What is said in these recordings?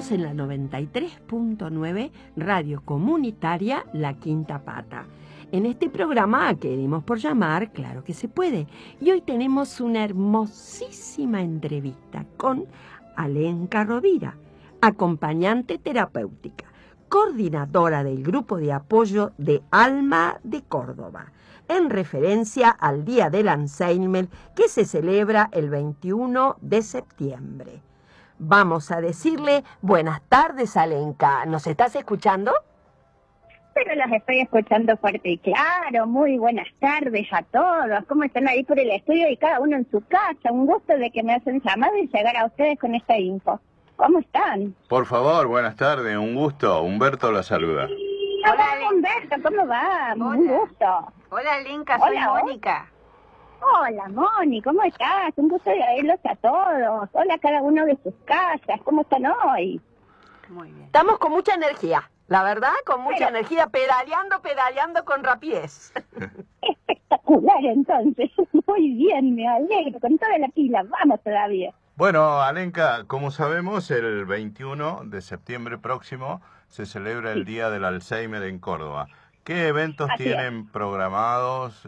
Estamos en la 93.9 Radio Comunitaria La Quinta Pata. En este programa que dimos por llamar Claro que se puede. Y hoy tenemos una hermosísima entrevista con Alenka Rovira, acompañante terapéutica, coordinadora del grupo de apoyo de Alma de Córdoba, en referencia al Día del Alzheimer que se celebra el 21 de septiembre. Vamos a decirle buenas tardes, Alenka. ¿Nos estás escuchando? Pero los estoy escuchando fuerte y claro. Muy buenas tardes a todos. ¿Cómo están ahí por el estudio y cada uno en su casa? Un gusto de que me hacen llamado y llegar a ustedes con esta info. ¿Cómo están? Por favor, buenas tardes, un gusto. Humberto la saluda. Hola, Humberto, ¿cómo va? Hola. Un gusto. Hola, Alenka, soy Mónica. Hola, Moni, ¿cómo estás? Un gusto de verlos a todos. Hola a cada uno de sus casas. ¿Cómo están hoy? Muy bien. Estamos con mucha energía, la verdad, con mucha energía, pedaleando con rapidez. Espectacular, entonces. Muy bien, me alegro. Con toda la pila, vamos todavía. Bueno, Alenka, como sabemos, el 21 de septiembre próximo se celebra el Día del Alzheimer en Córdoba. ¿Qué eventos tienen programados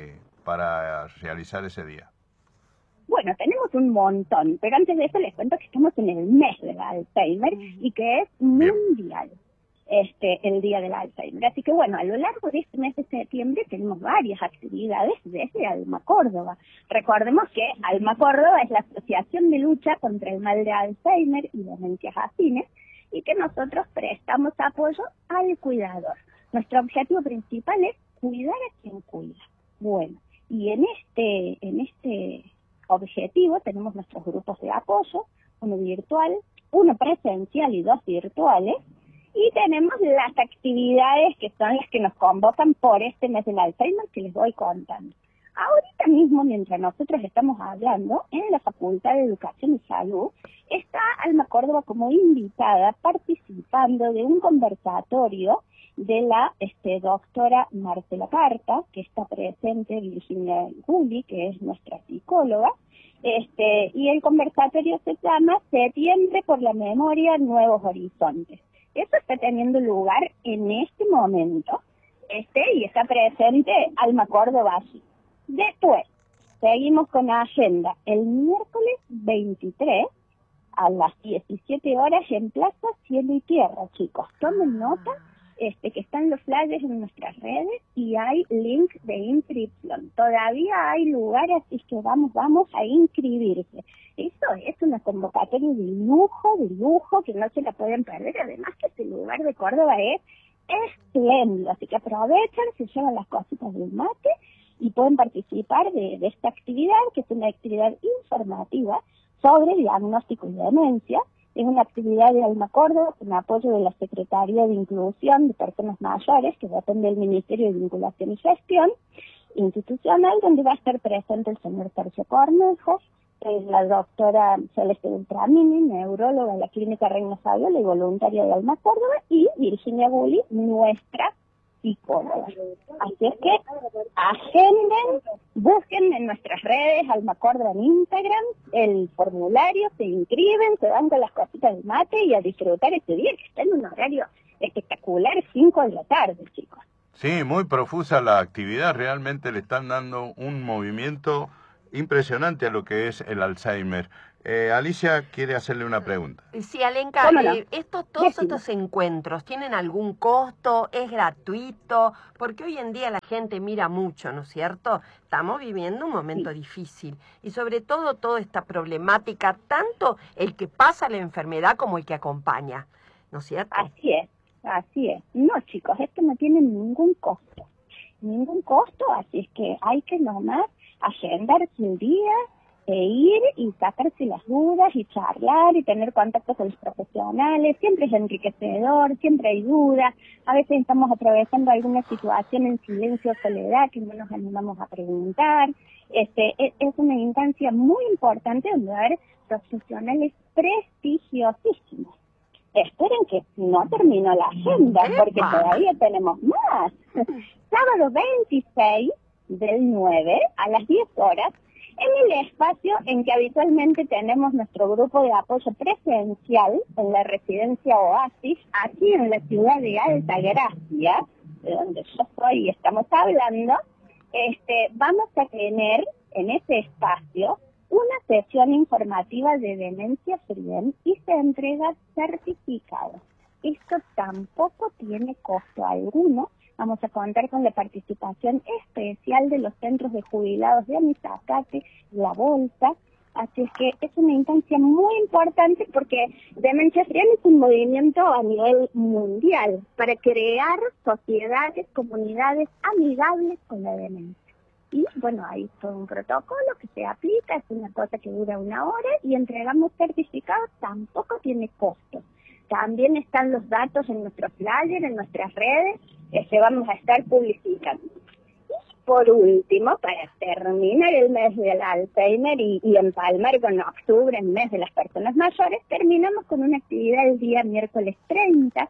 para realizar ese día? Bueno, tenemos un montón, pero antes de eso les cuento que estamos en el mes del Alzheimer y que es mundial el Día del Alzheimer. Así que bueno, a lo largo de este mes de septiembre tenemos varias actividades desde Alma Córdoba. Recordemos que Alma Córdoba es la Asociación de Lucha contra el Mal de Alzheimer y Demencias Afines y que nosotros prestamos apoyo al cuidador. Nuestro objetivo principal es cuidar a quien cuida. Bueno, y en este objetivo tenemos nuestros grupos de apoyo, uno virtual, uno presencial y 2 virtuales, y tenemos las actividades que son las que nos convocan por este mes del Alzheimer que les voy contando. Ahorita mismo, mientras nosotros estamos hablando, en la Facultad de Educación y Salud, está Alma Córdoba como invitada participando de un conversatorio de la doctora Marcela Carta, que está presente, Virginia Gulli, que es nuestra psicóloga, y el conversatorio se llama Septiembre por la Memoria, Nuevos Horizontes. Eso está teniendo lugar en este momento, y está presente Alma Córdoba allí. Después, seguimos con la agenda el miércoles 23 a las 17 horas en Plaza Cielo y Tierra, chicos. Tomen nota que están los flyers en nuestras redes y hay link de inscripción. Todavía hay lugares, así que vamos a inscribirse. Eso es una convocatoria de lujo, que no se la pueden perder. Además que este lugar de Córdoba es espléndido, así que aprovechan, se llevan las cositas del mate y pueden participar de esta actividad, que es una actividad informativa sobre diagnóstico y demencia. Es una actividad de Alma Córdoba con apoyo de la Secretaría de Inclusión de Personas Mayores, que depende del Ministerio de Vinculación y Gestión Institucional, donde va a estar presente el señor Sergio Cornejo, la doctora Celeste Beltramini, neuróloga de la Clínica Reina Fabiola y voluntaria de Alma Córdoba, y Virginia Gulli, nuestra psicóloga. Así es que agenden, busquen en nuestras redes Alma Córdoba en Instagram el formulario, se inscriben, se dan con las cositas del mate y a disfrutar este día que está en un horario espectacular, 5 de la tarde, chicos. Sí, muy profusa la actividad, realmente le están dando un movimiento impresionante a lo que es el Alzheimer. Alicia quiere hacerle una pregunta. Sí, Alenka, todos estos encuentros, ¿tienen algún costo? ¿Es gratuito? Porque hoy en día la gente mira mucho, ¿no es cierto? Estamos viviendo un momento difícil y sobre todo toda esta problemática, tanto el que pasa la enfermedad como el que acompaña, ¿no es cierto? Así es. No, chicos, esto no tiene ningún costo, así es que hay que nomás agendarse el día, ir y sacarse las dudas y charlar y tener contacto con los profesionales. Siempre es enriquecedor, siempre hay dudas. A veces estamos atravesando alguna situación en silencio o soledad que no nos animamos a preguntar. Es una instancia muy importante donde va a haber profesionales prestigiosísimos. Esperen que no terminó la agenda porque todavía tenemos más. Sábado 26 del 9 a las 10 horas en el espacio en que habitualmente tenemos nuestro grupo de apoyo presencial en la residencia Oasis, aquí en la ciudad de Altagracia, de donde yo soy y estamos hablando. Vamos a tener en ese espacio una sesión informativa de demencia FRIEN y se entrega certificado. Esto tampoco tiene costo alguno. Vamos a contar con la participación especial de los centros de jubilados de Anisacate, La Bolsa. Así es que es una instancia muy importante porque Demencia FRIEN es un movimiento a nivel mundial para crear sociedades, comunidades amigables con la demencia. Y bueno, hay todo un protocolo que se aplica, es una cosa que dura 1 hora y entregamos certificados, tampoco tiene costo. También están los datos en nuestro flyer, en nuestras redes, que vamos a estar publicitando. Y por último, para terminar el mes del Alzheimer y empalmar con octubre, el mes de las personas mayores, terminamos con una actividad el día miércoles 30,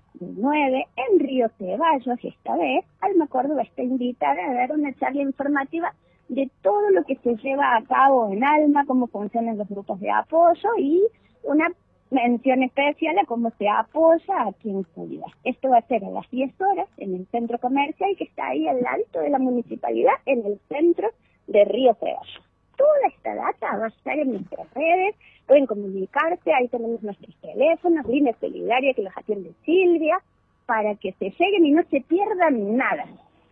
9, en Río Ceballos, y esta vez Alma Córdoba está invitada a dar una charla informativa de todo lo que se lleva a cabo en Alma, cómo funcionan los grupos de apoyo y una mención especial a cómo se apoya a quien cuida. Esto va a ser a las 10 horas en el centro comercial que está ahí al alto de la municipalidad, en el centro de Río Ceballos. Toda esta data va a estar en nuestras redes, pueden comunicarse, ahí tenemos nuestros teléfonos, línea solidaria que los atiende Silvia, para que se lleguen y no se pierdan nada.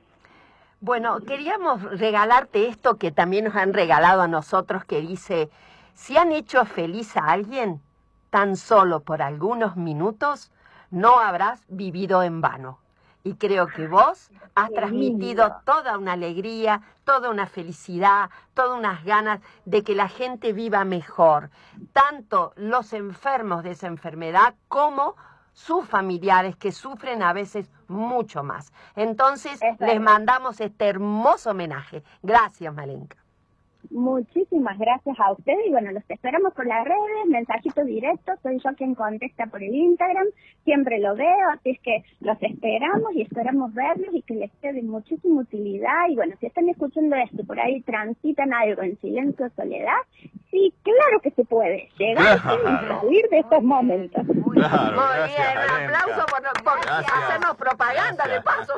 Bueno, queríamos regalarte esto que también nos han regalado a nosotros, que dice, si han hecho feliz a alguien, tan solo por algunos minutos, no habrás vivido en vano. Y creo que vos has transmitido toda una alegría, toda una felicidad, todas unas ganas de que la gente viva mejor. Tanto los enfermos de esa enfermedad como sus familiares que sufren a veces mucho más. Entonces, les mandamos este hermoso homenaje. Gracias, Malenka. Muchísimas gracias a ustedes y bueno, los esperamos por las redes, mensajitos directos, soy yo quien contesta por el Instagram, siempre lo veo, así es que los esperamos y esperamos verlos y que les sea de muchísima utilidad. Y bueno, si están escuchando esto, por ahí transitan algo en silencio o soledad, sí, claro que se puede llegar y salir de estos momentos. Claro, Muy bien, un aplauso por hacernos propaganda de paso.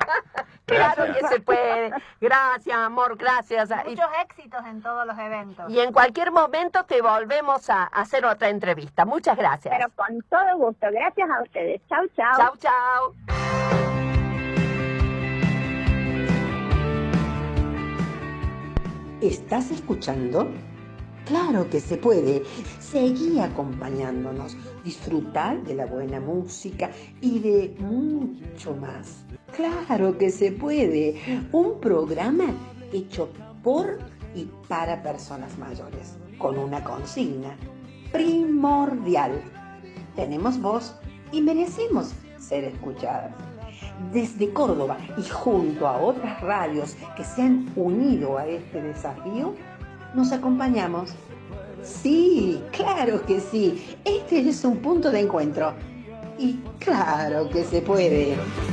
Claro que se puede. Gracias, amor, gracias. Muchos éxitos en todos los eventos. Y en cualquier momento te volvemos a hacer otra entrevista. Muchas gracias. Pero con todo gusto. Gracias a ustedes. Chau, chau. Chau, chau. ¿Estás escuchando? Claro que se puede. Seguí acompañándonos. Disfrutar de la buena música y de mucho más. Claro que se puede. Un programa hecho por y para personas mayores, con una consigna primordial. Tenemos voz y merecemos ser escuchadas. Desde Córdoba y junto a otras radios que se han unido a este desafío, nos acompañamos. Sí, claro que sí. Este es un punto de encuentro. Y claro que se puede.